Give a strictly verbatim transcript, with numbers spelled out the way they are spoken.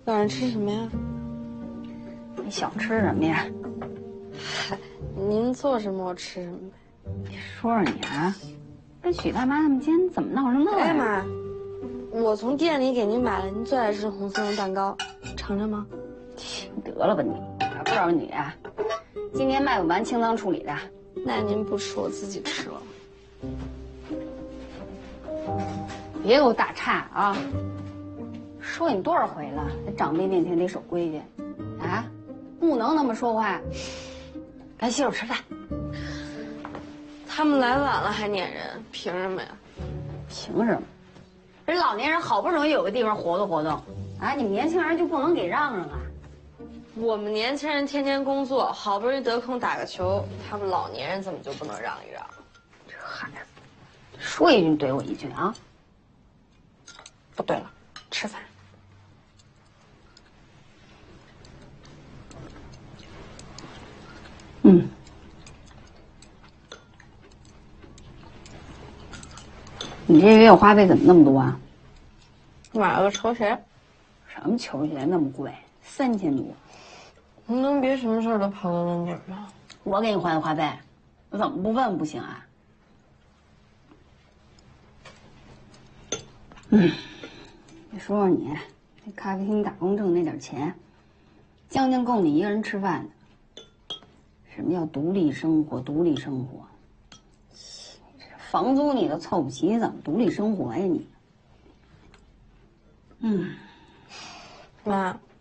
晚上吃什么呀？ 你想吃什么呀？ 嗨，您做什么我吃什么呗。 你说说你啊，跟许大妈他们今天怎么闹成那样？ 哎妈，我从店里给您买了您最爱吃的红丝绒蛋糕，尝尝吗？ 得了吧你，还不知道你啊，今天卖不完清仓处理的。 那您不吃我自己吃了。 别给我打岔啊！说你多少回了，在长辈面前得守规矩，啊，不能那么说话。赶洗手吃饭。 他们来晚了还撵人，凭什么呀？ 凭什么？人老年人好不容易有个地方活动活动，啊，你们年轻人就不能给让让啊？ 我们年轻人天天工作，好不容易得空打个球，他们老年人怎么就不能让一让？ 这孩子，说一句怼我一句啊！ 不对了，吃饭。 嗯。你这月花费怎么那么多啊？ 买了个球鞋。 什么球鞋那么贵？三千多。 您能别什么事儿都刨根问底吗？ 我给你还的话费，我怎么不问不行啊？嗯，你说说你，这咖啡厅打工挣那点钱，将将够你一个人吃饭的。什么叫独立生活？独立生活，房租你都凑不齐，怎么独立生活呀你？嗯， 妈，